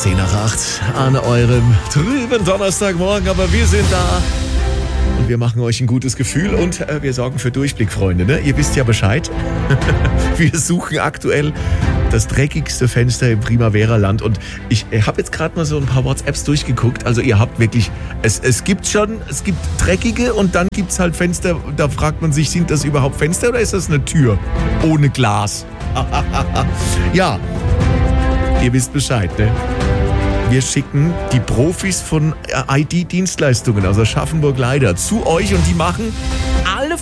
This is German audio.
10 nach 8 an eurem trüben Donnerstagmorgen, aber wir sind da und wir machen euch ein gutes Gefühl und wir sorgen für Durchblick, Freunde. Ne? Ihr wisst ja Bescheid. Wir suchen aktuell das dreckigste Fenster im Primavera-Land und ich habe jetzt gerade mal so ein paar WhatsApps durchgeguckt. Also ihr habt wirklich, es gibt dreckige und dann gibt es halt Fenster, da fragt man sich, sind das überhaupt Fenster oder ist das eine Tür ohne Glas? Ja, ihr wisst Bescheid, ne? Wir schicken die Profis von ID-Dienstleistungen aus Aschaffenburg leider zu euch und die machen alle